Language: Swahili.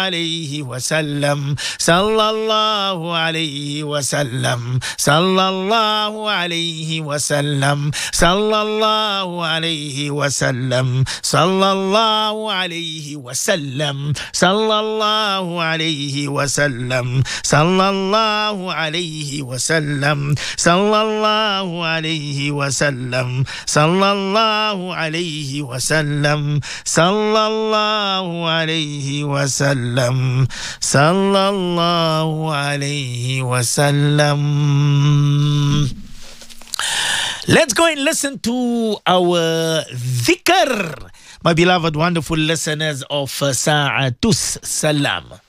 عليه وسلم صلى الله عليه وسلم صلى الله عليه وسلم صلى الله عليه وسلم صلى الله عليه وسلم صلى الله عليه وسلم صلى الله عليه وسلم صلى الله عليه وسلم صلى الله عليه وسلم صلى الله عليه وسلم صلى الله عليه وسلم. Let's go and listen to our dhikr, my beloved wonderful listeners of Sa'atus Salam.